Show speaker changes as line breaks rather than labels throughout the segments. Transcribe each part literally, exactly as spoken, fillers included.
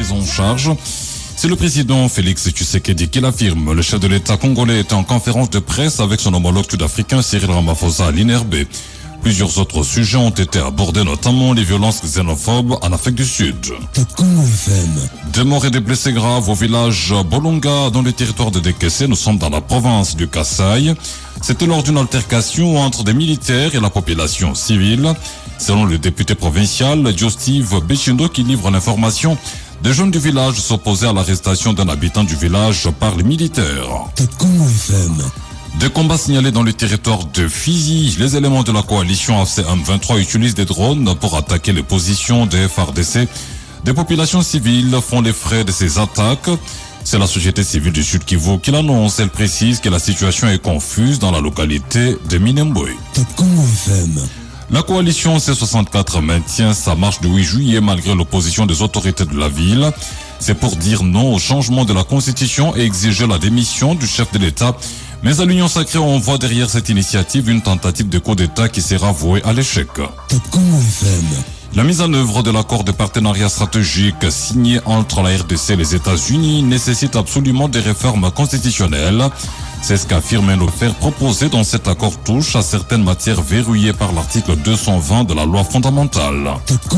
prise en charge. C'est le président Félix Tshisekedi qui l'affirme. Le chef de l'État congolais était en conférence de presse avec son homologue sud-africain Cyril Ramaphosa à l'I N R B. Plusieurs autres sujets ont été abordés, notamment les violences xénophobes en Afrique du Sud. Des morts et des blessés graves au village Bolonga, dans le territoire de Dekese. Nous sommes dans la province du Kasaï. C'était lors d'une altercation entre des militaires et la population civile. Selon le député provincial, Steve Bechindo, qui livre l'information, des jeunes du village s'opposaient à l'arrestation d'un habitant du village par les militaires. Des combats signalés dans le territoire de Fizi. Les éléments de la coalition A F C M vingt-trois utilisent des drones pour attaquer les positions des F A R D C. Des populations civiles font les frais de ces attaques. C'est la société civile du Sud Kivu qui l'annonce. Elle précise que la situation est confuse dans la localité de Minembwe. La coalition C soixante-quatre maintient sa marche du huit juillet malgré l'opposition des autorités de la ville. C'est pour dire non au changement de la constitution et exiger la démission du chef de l'État. Mais à l'Union sacrée, on voit derrière cette initiative une tentative de coup d'État qui sera vouée à l'échec. La mise en œuvre de l'accord de partenariat stratégique signé entre la R D C et les États-Unis nécessite absolument des réformes constitutionnelles. C'est ce qu'affirme un offert proposé dans cet accord touche à certaines matières verrouillées par l'article deux cent vingt de la loi fondamentale.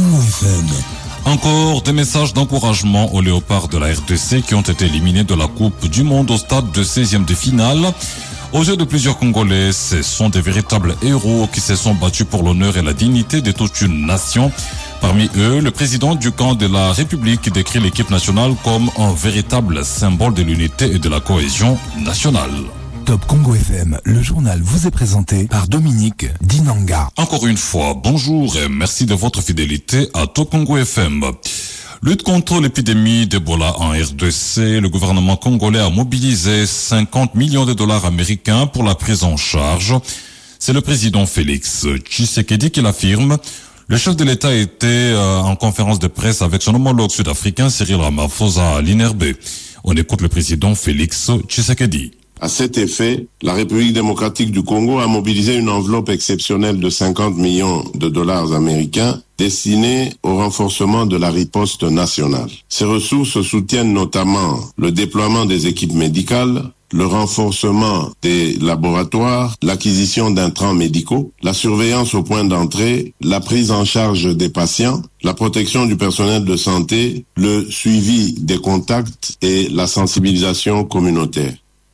Encore des messages d'encouragement aux léopards de la R D C qui ont été éliminés de la Coupe du Monde au stade de seizième de finale. Aux yeux de plusieurs Congolais, ce sont des véritables héros qui se sont battus pour l'honneur et la dignité de toute une nation. Parmi eux, le président du camp de la République décrit l'équipe nationale comme un véritable symbole de l'unité et de la cohésion nationale.
Top Congo F M, le journal vous est présenté par Dominique Dinanga.
Encore une fois, bonjour et merci de votre fidélité à Top Congo F M. Lutte contre l'épidémie d'Ebola en R D C, le gouvernement congolais a mobilisé cinquante millions de dollars américains pour la prise en charge. C'est le président Félix Tshisekedi qui l'affirme. Le chef de l'État était euh, en conférence de presse avec son homologue sud-africain Cyril Ramaphosa à l'I N R B. On écoute le président Félix Tshisekedi.
À cet effet, la République démocratique du Congo a mobilisé une enveloppe exceptionnelle de cinquante millions de dollars américains destinée au renforcement de la riposte nationale. Ces ressources soutiennent notamment le déploiement des équipes médicales, le renforcement des laboratoires, l'acquisition d'intrants médicaux, la surveillance au point d'entrée, la prise en charge des patients, la protection du personnel de santé, le suivi des contacts et la sensibilisation communautaire.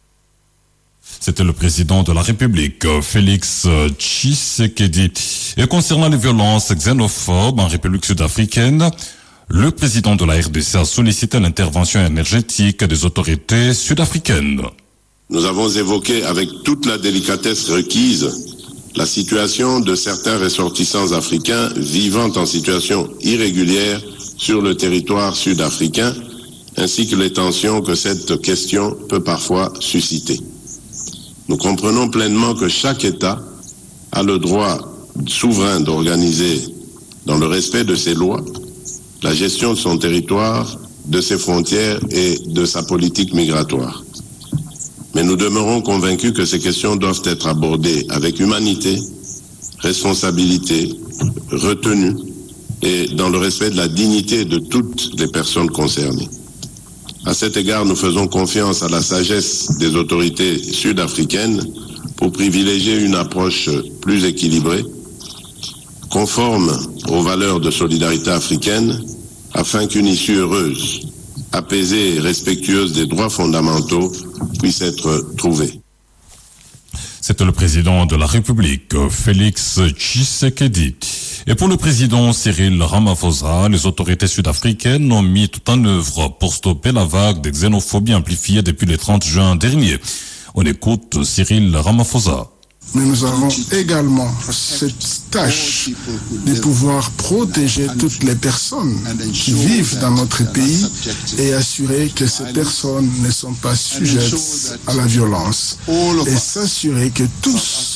C'était le président de la République, Félix Tshisekedi. Et concernant les violences xénophobes en République sud-africaine, le président de la R D C a sollicité l'intervention énergétique des autorités sud-africaines.
Nous avons évoqué avec toute la délicatesse requise la situation de certains ressortissants africains vivant en situation irrégulière sur le territoire sud-africain, ainsi que les tensions que cette question peut parfois susciter. Nous comprenons pleinement que chaque État a le droit souverain d'organiser, dans le respect de ses lois, la gestion de son territoire, de ses frontières et de sa politique migratoire. Mais nous demeurons convaincus que ces questions doivent être abordées avec humanité, responsabilité, retenue et dans le respect de la dignité de toutes les personnes concernées. À cet égard, nous faisons confiance à la sagesse des autorités sud-africaines pour privilégier une approche plus équilibrée, conforme aux valeurs de solidarité africaine, afin qu'une issue heureuse, apaisée et respectueuse des droits fondamentaux puisse être trouvée.
C'était le président de la République, Félix Tshisekedi. Et pour le président Cyril Ramaphosa, les autorités sud-africaines ont mis tout en œuvre pour stopper la vague de xénophobie amplifiée depuis le trente juin dernier. On écoute Cyril Ramaphosa.
Mais nous avons également cette tâche de pouvoir protéger toutes les personnes qui vivent dans notre pays et assurer que ces personnes ne sont pas sujettes à la violence et s'assurer que tous